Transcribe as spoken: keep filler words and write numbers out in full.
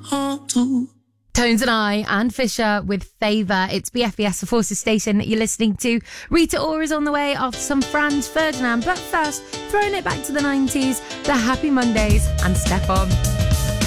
home to. Tones and I, and Fisher with Favour. It's B F B S, the Forces Station that you're listening to. Rita Ora is on the way after some Franz Ferdinand. But first, throwing it back to the nineties, the Happy Mondays and Step On.